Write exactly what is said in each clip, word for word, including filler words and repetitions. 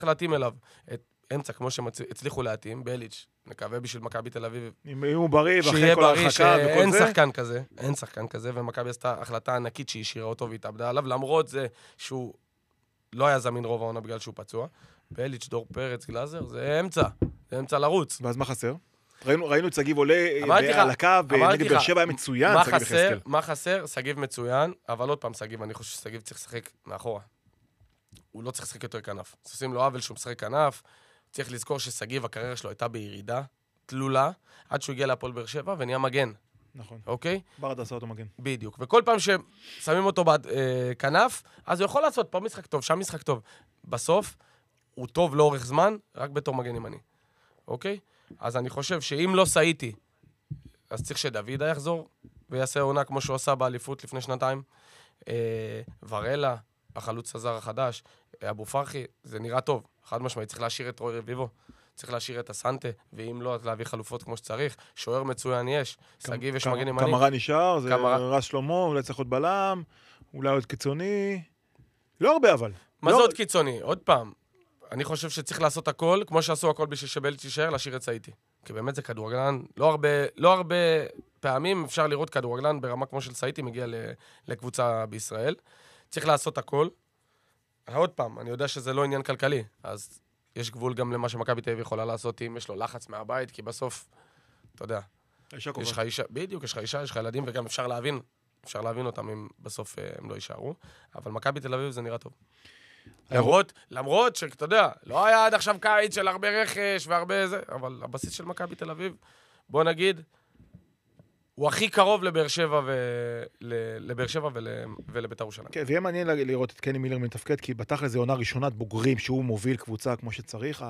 להתאים אליו. את אמצע, כמו שהצליחו להתאים, בליץ', נקווה בשביל מכבי תל אביב. אם הוא בריא, ואחרי כל ההרחקה וכל זה. אין שחקן כזה, אין שחקן כזה, ומכבי עשתה החלטה ענקית שהיא השאירה אותו והתאבדה עליו, למרות זה שהוא לא היה זמין רוב העונה בגלל שהוא פצוע. בליץ', דור פרץ, גלאזר, זה אמצע, זה אמצע לרוץ. ואז מה חסר? ראינו, ראינו את סגיב עולה על הקו, נגד באר שבע היה מצוין, סגיב יחזקאל. מה חסר? סגיב מצוין, אבל עוד פעם סגיב, אני חושב שסגיב צריך לשחק מאחורה. הוא לא צריך לשחק יותר כנף. עושים לו עוול שהוא משחק כנף, צריך לזכור שסגיב, הקריירה שלו הייתה בירידה, תלולה, עד שהוא הגיע להפועל באר שבע ונהיה מגן. נכון. אוקיי? ברד עשה אותו מגן. בדיוק. וכל פעם ששמים אותו בכנף, אז הוא יכול לעשות פה משחק טוב, שם משחק טוב. בסוף, הוא טוב לאורך זמן, רק בתור מגן ימני. אוקיי? אז אני חושב שאם לא סעיתי, אז צריך שדוידה יחזור, ויעשה עונה כמו שהוא עשה באליפות לפני שנתיים. ורלה, החלוץ הזר החדש, אבו פרחי, זה נראה טוב. חד משמעית, צריך להשאיר את רוי רביבו, צריך להשאיר את הסנטה, ואם לא, אז להביא חלופות כמו שצריך. שוער מצוין יש, סגיב יש מגן ימני. קמרה נשאר, זה רז שלמה, אולי צריך עוד בלם, אולי עוד קיצוני. לא הרבה אבל. מה זה עוד קיצוני? עוד פעם. אני חושב שצריך לעשות הכל, כמו שעשו הכל בשביל שבליץ' יישאר, להשאיר את סעיתי. כי באמת זה כדורגלן, לא הרבה, לא הרבה פעמים אפשר לראות כדורגלן ברמה כמו של סעיתי, מגיע לקבוצה בישראל. צריך לעשות הכל. עוד פעם, אני יודע שזה לא עניין כלכלי, אז יש גבול גם למה שמכבי תל אביב יכולה לעשות אם יש לו לחץ מהבית, כי בסוף, אתה יודע, יש לך אישה, בדיוק, יש לך אישה, יש לך ילדים, וגם אפשר להבין, אפשר להבין אותם אם בסוף הם לא יישארו, אבל מכבי תל אביב זה נראה טוב. למרות, למרות שאתה יודע, לא היה עד עכשיו קיץ של הרבה רכש והרבה זה, אבל הבסיס של מכבי תל אביב, בוא נגיד, הוא הכי קרוב לבאר שבע ולבאר שבע ולבית"ר ירושלים. כן, ויהיה מעניין לראות את קני מילר מתפקד, כי בתכל'ס זו עונה ראשונת בוגרים שהוא מוביל קבוצה כמו שצריך.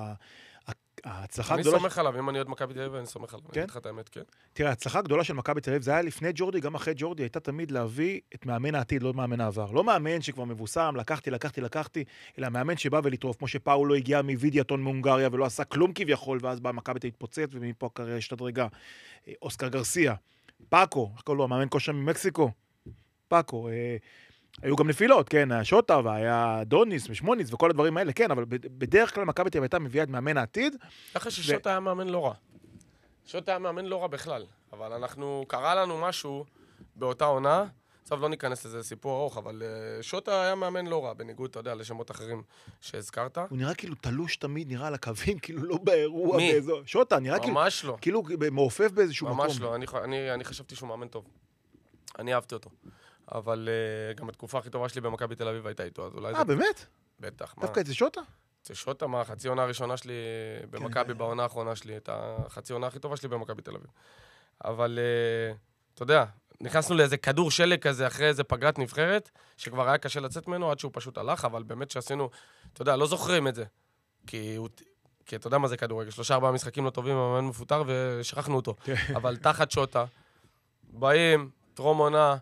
ההצלחה הגדולה... אני סומך עליו, אם אני עוד מכבי תל אביב, אני סומך עליו. כן? אני אתך את האמת, כן. תראה, ההצלחה הגדולה של מכבי תל אביב, זה היה לפני ג'ורדי, גם אחרי ג'ורדי, הייתה תמיד להביא את מאמן העתיד, לא מאמן העבר. לא מאמן שכבר מבוסם, לקחתי, לקחתי, לקחתי, אלא מאמן שבא ולטרוף, כמו שפאולו הגיע מווידיאטון מהונגריה, ולא עשה כלום כביכול, ואז בא מכבי להתפוצץ, ומפה הקריירה השתדרגה. אוסקר גרסיה, פאקו, איך קוראים לו, המאמן כושר ממקסיקו, פאקו, אה, היו גם נפילות, כן, היה שוטה, והיה דוניס ושמוניס, וכל הדברים האלה, כן, אבל בדרך כלל מכבי תל אביב הייתה מביאה את מאמן העתיד. ככה ששוטה היה מאמן לא רע. שוטה היה מאמן לא רע בכלל, אבל אנחנו, קרה לנו משהו באותה עונה, עכשיו לא ניכנס לזה סיפור ארוך, אבל שוטה היה מאמן לא רע, בניגוד, אתה יודע, לשמות אחרים שהזכרת. הוא נראה כאילו תלוש תמיד, נראה על הקווים, כאילו לא באירוע. מי? באיזו... שוטה, נראה כאילו... ממש לא. כאילו מעופף באיזשהו מקום. ממש לא, אני, אני, אני חשבתי שהוא מאמן טוב. אני אהבתי אותו. אבל uh, גם התקופה הכי טובה שלי במכבי תל אביב הייתה איתו, אז אולי זה... אה, באמת? בטח, מה? דווקא את זה שוטה? זה שוטה, מה? חצי עונה הראשונה שלי במכבי, בעונה האחרונה שלי, את החצי עונה הכי טובה שלי במכבי תל אביב. אבל, uh, אתה יודע, נכנסנו לאיזה כדור שלג כזה, אחרי איזה פגרת נבחרת, שכבר היה קשה לצאת ממנו, עד שהוא פשוט הלך, אבל באמת שעשינו, אתה יודע, לא זוכרים את זה. כי הוא... כי אתה יודע מה זה כדורגל, שלושה ארבעה משחקים לא טובים, המאמן מפוטר, ושכחנו אותו. אבל תחת שוטה, באים, טרום עונה,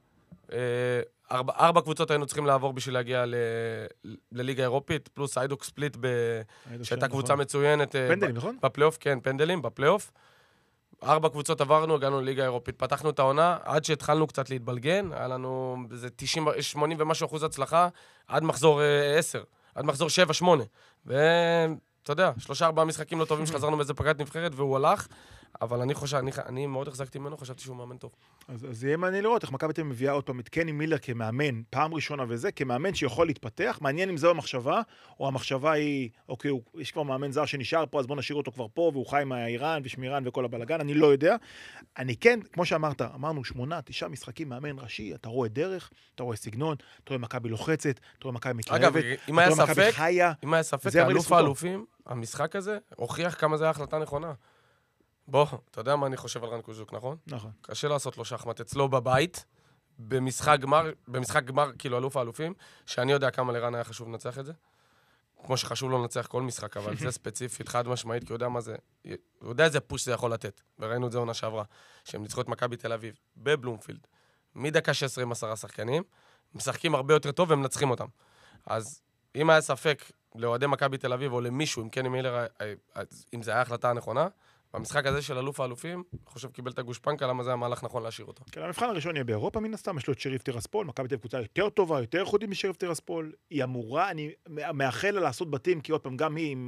ארבע, ארבע קבוצות היינו צריכים לעבור בשביל להגיע ל, לליגה אירופית, פלוס איידוק ספליט, ב, שהייתה קבוצה נכון. מצוינת. פנדלים, ב, נכון? בפלייאוף, כן, פנדלים, בפלייאוף. ארבע קבוצות עברנו, הגענו לליגה אירופית, פתחנו את העונה, עד שהתחלנו קצת להתבלגן, היה לנו איזה תשעים, שמונים ומשהו אחוז הצלחה, עד מחזור עשר, עד מחזור שבע, שמונה. ואתה יודע, שלושה ארבעה משחקים לא טובים שחזרנו באיזה פגרת נבחרת, והוא הלך. אבל אני חושב, אני, אני מאוד החזקתי ממנו, חשבתי שהוא מאמן טוב. אז, אז יהיה מעניין לראות איך מכבי תל אביב מביאה עוד פעם את קני מילר כמאמן, פעם ראשונה וזה, כמאמן שיכול להתפתח. מעניין אם זו המחשבה, או המחשבה היא, אוקיי, הוא, יש כבר מאמן זר שנשאר פה, אז בוא נשאיר אותו כבר פה, והוא חי עם האיראן ושמירן וכל הבלגן, אני לא יודע. אני כן, כמו שאמרת, אמרנו שמונה, תשעה משחקים מאמן ראשי, אתה רואה דרך, אתה רואה סגנון, אתה רואה מכבי לוחצת, אתה רואה מכבי מתלהבת, אתה רואה מכבי חיה. אם היה ספק, האלוף האלופים, המשחק הזה הוכיח כמה זה היה החלטה נכונה. בוא, אתה יודע מה אני חושב על רן קוז'וק, נכון? נכון. קשה לעשות לו שחמט אצלו בבית, במשחק גמר, במשחק גמר, כאילו אלוף האלופים, שאני יודע כמה לרן היה חשוב לנצח את זה. כמו שחשוב לו לנצח כל משחק, אבל זה ספציפית, חד משמעית, כי הוא יודע מה זה, הוא יודע איזה פוש זה יכול לתת. וראינו את זה עונה שעברה, שהם ניצחו את מכבי תל אביב, בבלומפילד, מדקה שש עשרה עם עשרה שחקנים, משחקים הרבה יותר טוב והם מנצחים אותם. אז אם היה ספק לאוהדי מכבי תל אביב או למישהו, אם קני מילר, אם זה היה החלטה הנכונה, במשחק הזה של אלוף האלופים, אני חושב קיבל את הגושפנקה, למה זה המהלך נכון להשאיר אותו. כן, המבחן הראשון יהיה באירופה מן הסתם, יש לו את שריף טירספול, מכבי תל אביב קבוצה יותר טובה, יותר איכותית משריף טירספול, היא אמורה, אני מאחל לה לעשות בתים, כי עוד פעם גם היא